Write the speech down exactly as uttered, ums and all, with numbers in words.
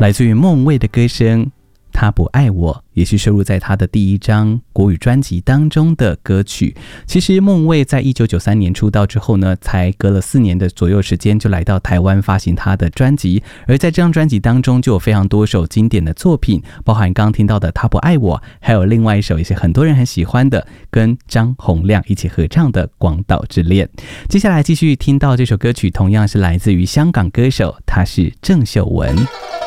来自于孟蔚的歌声，他不爱我，也是收录在他的第一张国语专辑当中的歌曲。其实孟蔚在一九九三年出道之后呢，才隔了四年的左右时间就来到台湾发行他的专辑，而在这张专辑当中就有非常多首经典的作品，包含刚刚听到的他不爱我，还有另外一首也是很多人很喜欢的，跟张洪量一起合唱的广岛之恋。接下来继续听到这首歌曲，同样是来自于香港歌手，他是郑秀文。